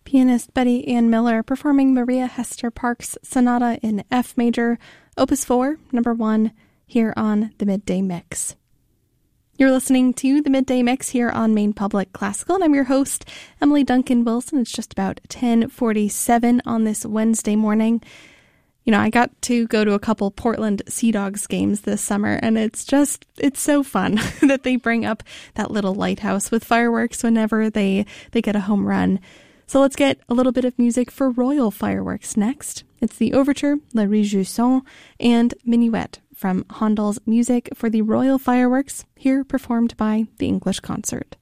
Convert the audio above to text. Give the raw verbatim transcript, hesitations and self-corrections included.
pianist Betty Ann Miller performing Maria Hester Park's Sonata in F major, Opus four, number one, here on the Midday Mix. You're listening to the Midday Mix here on Maine Public Classical, and I'm your host, Emily Duncan Wilson. It's just about ten forty-seven on this Wednesday morning. You know, I got to go to a couple Portland Sea Dogs games this summer, and it's just, it's so fun that they bring up that little lighthouse with fireworks whenever they, they get a home run. So let's get a little bit of music for Royal Fireworks next. It's the Overture, La Réjouissance, and Minuet from Handel's Music for the Royal Fireworks, here performed by the English Concert.